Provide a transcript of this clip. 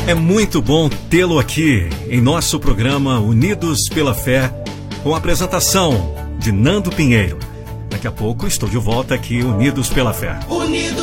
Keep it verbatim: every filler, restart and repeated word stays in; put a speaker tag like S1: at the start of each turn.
S1: É muito bom tê-lo aqui em nosso programa Unidos pela Fé, com a apresentação de Nando Pinheiro. Daqui a pouco estou de volta aqui, Unidos pela Fé. Unidos.